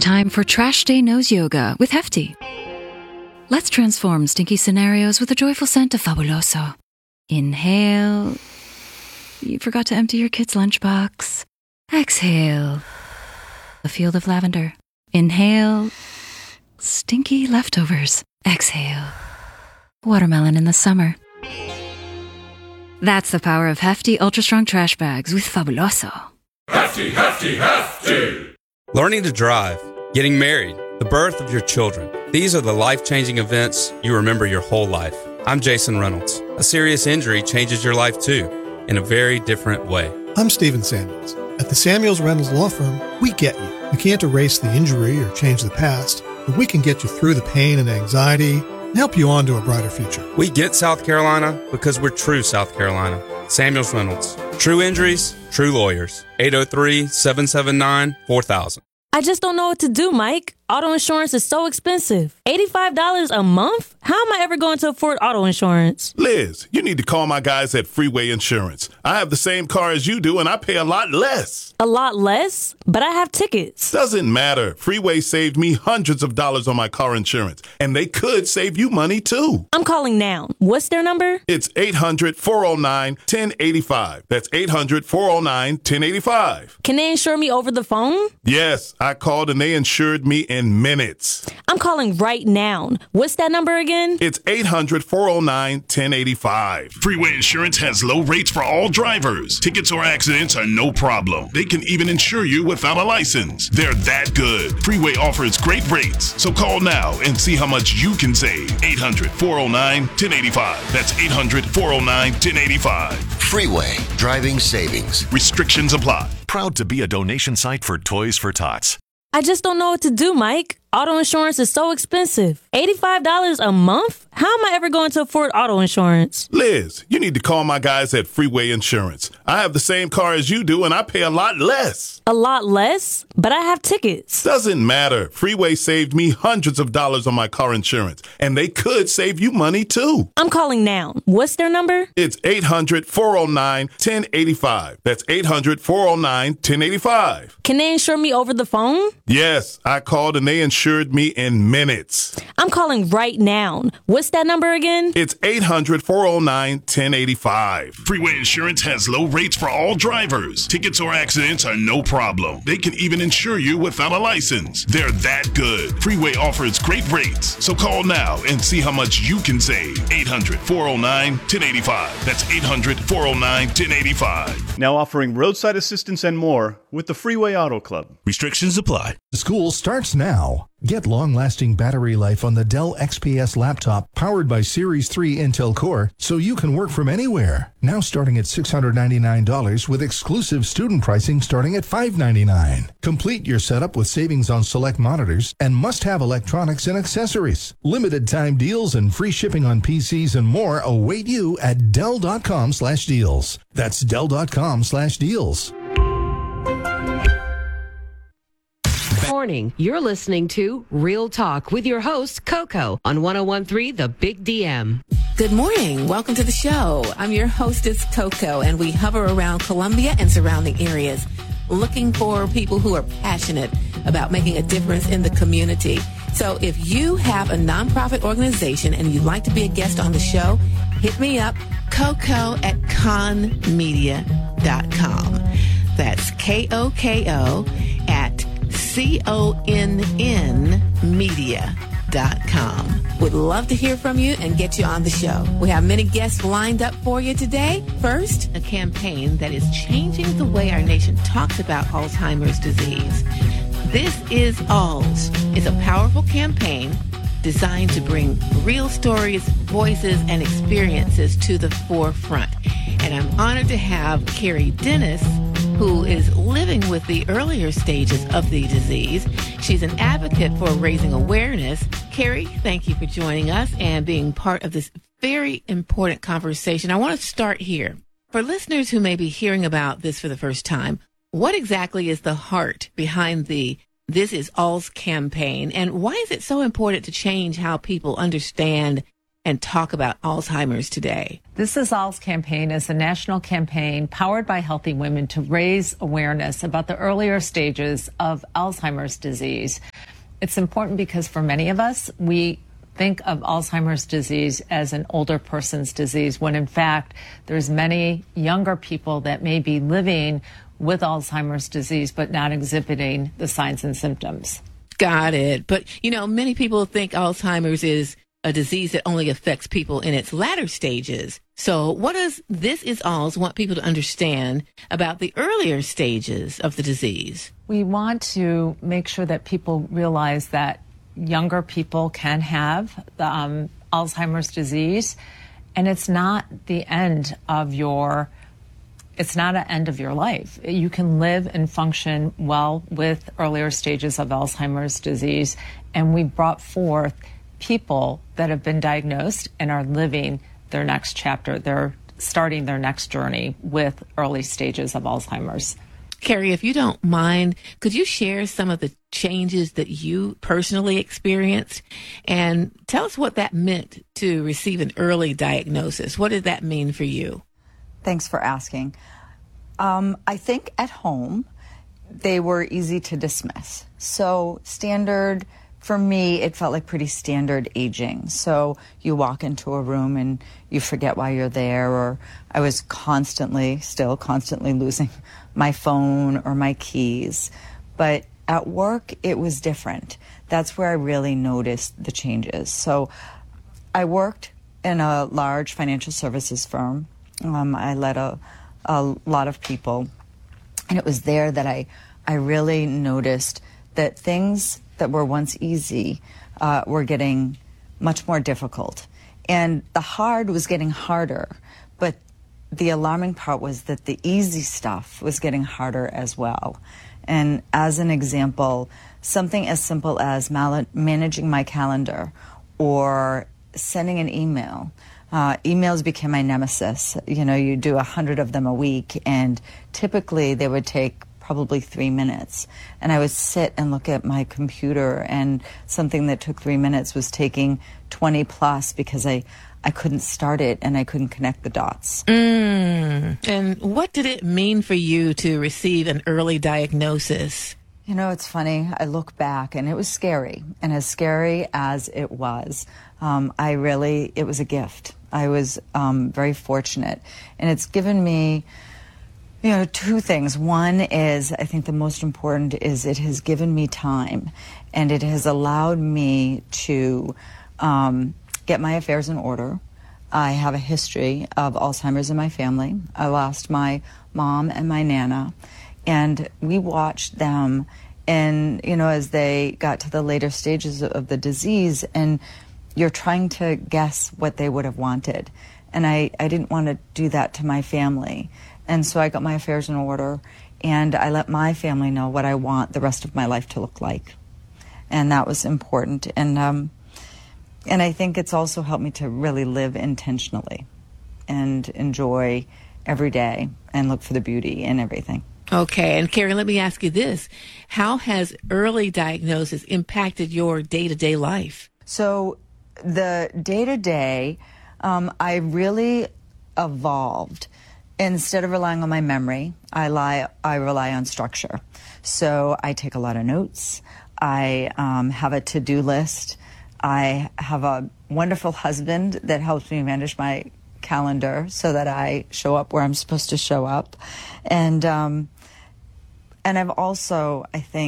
time for Trash Day Nose Yoga with Hefty. Let's transform stinky scenarios with a joyful scent of Fabuloso. Inhale. You forgot to empty your kid's lunchbox. Exhale. A field of lavender. Inhale. Stinky leftovers. Exhale. Watermelon in the summer. That's the power of Hefty Ultra Strong Trash Bags with Fabuloso. Hefty, Hefty, Hefty! Learning to drive, getting married, the birth of your children. These are the life-changing events you remember your whole life. I'm Jason Reynolds. A serious injury changes your life too, in a very different way. I'm Stephen Samuels. At the Samuels Reynolds Law Firm, we get you. We can't erase the injury or change the past, but we can get you through the pain and anxiety and help you on to a brighter future. We get South Carolina because we're true South Carolina. Samuels Reynolds. True injuries, true lawyers. 803-779-4000. I just don't know what to do, Mike. Auto insurance is so expensive. $85 a month? How am I ever going to afford auto insurance? Liz, you need to call my guys at Freeway Insurance. I have the same car as you do, and I pay a lot less. A lot less? But I have tickets. Doesn't matter. Freeway saved me hundreds of dollars on my car insurance, and they could save you money, too. I'm calling now. What's their number? It's 800-409-1085. That's 800-409-1085. Can they insure me over the phone? Yes, I called, and they insured me in minutes. I'm calling right now. What's that number again? It's 800-409-1085. Freeway Insurance has low rates for all drivers. Tickets or accidents are no problem. They can even insure you without a license. They're that good. Freeway offers great rates. So call now and see how much you can save. 800-409-1085. That's 800-409-1085. Freeway. Driving savings. Restrictions apply. Proud to be a donation site for Toys for Tots. I just don't know what to do, Mike. Auto insurance is so expensive. $85 a month? How am I ever going to afford auto insurance? Liz, you need to call my guys at Freeway Insurance. I have the same car as you do, and I pay a lot less. A lot less? But I have tickets. Doesn't matter. Freeway saved me hundreds of dollars on my car insurance, and they could save you money, too. I'm calling now. What's their number? It's 800-409-1085. That's 800-409-1085. Can they insure me over the phone? Yes, I called, and they insured me in minutes. I'm calling right now. What's that number again? It's 800-409-1085. Freeway Insurance has low rates for all drivers. Tickets or accidents are no problem. They can even insure you without a license. They're that good. Freeway offers great rates. So call now and see how much you can save. 800-409-1085. That's 800-409-1085. Now offering roadside assistance and more with the Freeway Auto Club. Restrictions apply. School starts now. Get long-lasting battery life on the Dell XPS laptop powered by Series 3 Intel Core so you can work from anywhere. Now starting at $699 with exclusive student pricing starting at $599. Complete your setup with savings on select monitors and must-have electronics and accessories. Limited time deals and free shipping on PCs and more await you at Dell.com/deals. That's Dell.com/deals. Morning. You're listening to Real Talk with your host, Coco, on 101.3 The Big DM. Good morning. Welcome to the show. I'm your hostess, Coco, and we hover around Columbia and surrounding areas looking for people who are passionate about making a difference in the community. So if you have a nonprofit organization and you'd like to be a guest on the show, hit me up, coco@conmedia.com. That's KOKO at CONNmedia.com. Would love to hear from you and get you on the show. We have many guests lined up for you today. First, a campaign that is changing the way our nation talks about Alzheimer's disease. This is ALZ. It's a powerful campaign designed to bring real stories, voices, and experiences to the forefront. And I'm honored to have Carrie Dennis, who is living with the earlier stages of the disease. She's an advocate for raising awareness. Carrie, thank you for joining us and being part of this very important conversation. I want to start here. For listeners who may be hearing about this for the first time, what exactly is the heart behind the This Is ALZ campaign, and why is it so important to change how people understand and talk about Alzheimer's today? This Is ALZ campaign is a national campaign powered by Healthy Women to raise awareness about the earlier stages of Alzheimer's disease. It's important because for many of us, we think of Alzheimer's disease as an older person's disease, when in fact, there's many younger people that may be living with Alzheimer's disease but not exhibiting the signs and symptoms. Got it. But, many people think Alzheimer's is a disease that only affects people in its latter stages. So what does This Is Alz want people to understand about the earlier stages of the disease? We want to make sure that people realize that younger people can have the Alzheimer's disease, and it's not the end of it's not an end of your life. You can live and function well with earlier stages of Alzheimer's disease, and we brought forth people that have been diagnosed and are living their next chapter. They're starting their next journey with early stages of Alzheimer's. Carrie, if you don't mind, could you share some of the changes that you personally experienced and tell us what that meant to receive an early diagnosis? What did that mean for you? Thanks for asking. I think at home, they were easy to dismiss. So standard, for me, it felt like pretty standard aging. So you walk into a room and you forget why you're there, or I was still constantly losing my phone or my keys. But at work, it was different. That's where I really noticed the changes. So I worked in a large financial services firm. I led a lot of people, and it was there that I really noticed that things that were once easy were getting much more difficult. And the hard was getting harder, but the alarming part was that the easy stuff was getting harder as well. And as an example, something as simple as managing my calendar or sending an email. Emails became my nemesis. You do 100 of them a week, and typically they would take probably 3 minutes. And I would sit and look at my computer, and something that took 3 minutes was taking 20 plus because I couldn't start it and I couldn't connect the dots. And what did it mean for you to receive an early diagnosis? It's funny. I look back and it was scary. And as scary as it was, it was a gift. I was very fortunate. And it's given me, two things. One is, I think the most important is it has given me time, and it has allowed me to get my affairs in order. I have a history of Alzheimer's in my family. I lost my mom and my Nana, and we watched them and, as they got to the later stages of the disease, and you're trying to guess what they would have wanted. And I didn't want to do that to my family. And so I got my affairs in order, and I let my family know what I want the rest of my life to look like. And that was important. And I think it's also helped me to really live intentionally and enjoy every day and look for the beauty in everything. Okay. And Carrie, let me ask you this. How has early diagnosis impacted your day-to-day life? So the day-to-day, I really evolved. Instead of relying on my memory, I rely on structure. So I take a lot of notes. I have a to-do list. I have a wonderful husband that helps me manage my calendar so that I show up where I'm supposed to show up. And I've also,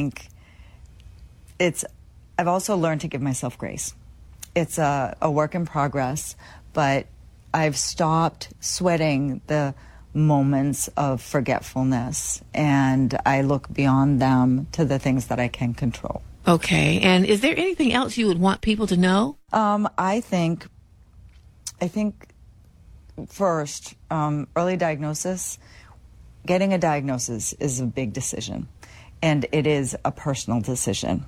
I've also learned to give myself grace. It's a work in progress, but I've stopped sweating the moments of forgetfulness, and I look beyond them to the things that I can control. Okay. And is there anything else you would want people to know? I think first, early diagnosis, getting a diagnosis is a big decision, and it is a personal decision.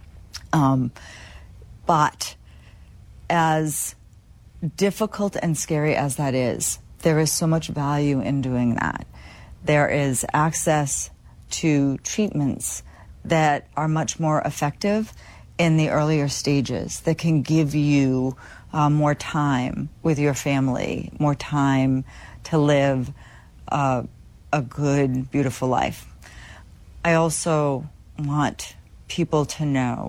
But as difficult and scary as that is, there is so much value in doing that. There is access to treatments that are much more effective in the earlier stages that can give you more time with your family, more time to live a good, beautiful life. I also want people to know